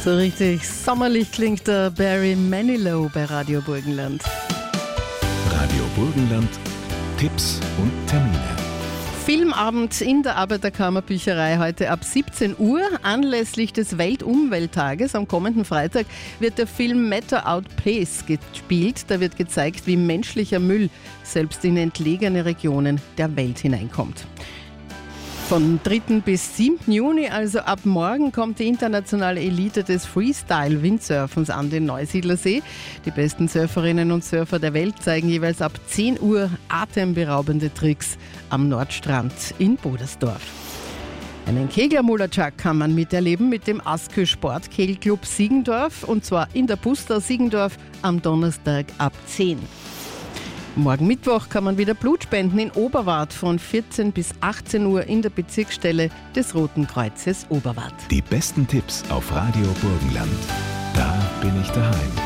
So richtig sommerlich klingt der Barry Manilow bei Radio Burgenland. Radio Burgenland, Tipps und Termine. Filmabend in der Arbeiterkammerbücherei heute ab 17 Uhr. Anlässlich des Weltumwelttages am kommenden Freitag wird der Film Matter Out Place gespielt. Da wird gezeigt, wie menschlicher Müll selbst in entlegene Regionen der Welt hineinkommt. Von 3. bis 7. Juni, also ab morgen, kommt die internationale Elite des Freestyle-Windsurfens an den Neusiedlersee. Die besten Surferinnen und Surfer der Welt zeigen jeweils ab 10 Uhr atemberaubende Tricks am Nordstrand in Bodersdorf. Einen Keglermullertschak kann man miterleben mit dem Askö Sportkegelclub Siegendorf, und zwar in der Puster Siegendorf am Donnerstag ab 10. Morgen Mittwoch kann man wieder Blut spenden in Oberwart von 14 bis 18 Uhr in der Bezirksstelle des Roten Kreuzes Oberwart. Die besten Tipps auf Radio Burgenland. Da bin ich daheim.